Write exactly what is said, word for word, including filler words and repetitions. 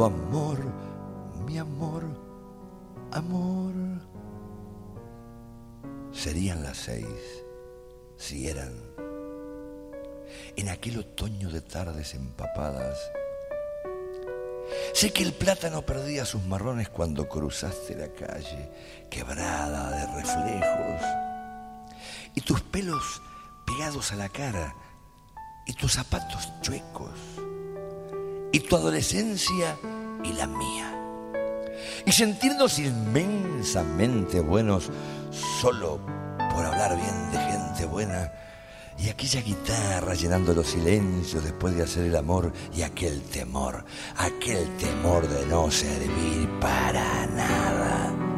Amor, mi amor, amor. Serían las seis, si eran. En aquel otoño de tardes empapadas, sé que el plátano perdía sus marrones cuando cruzaste la calle, quebrada de reflejos, y tus pelos pegados a la cara, y tus zapatos chuecos, y tu adolescencia y la mía, y sentirnos inmensamente buenos solo por hablar bien de gente buena, y aquella guitarra llenando los silencios después de hacer el amor, y aquel temor, aquel temor de no servir para nada.